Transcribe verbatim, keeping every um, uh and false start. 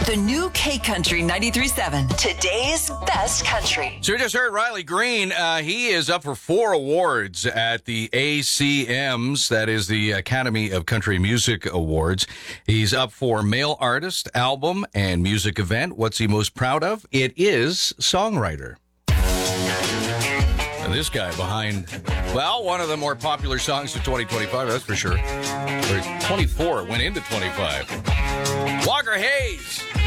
The new K-Country ninety-three point seven. Today's best country. So we just heard Riley Green. Uh, he is up for four awards at the A C Ms. That is the Academy of Country Music Awards. He's up for Male Artist, Album, and Music Event. What's he most proud of? It is Songwriter. And this guy behind, well, one of the more popular songs of twenty twenty-five, that's for sure. Or twenty-four, went into twenty-five. Walker Hayes.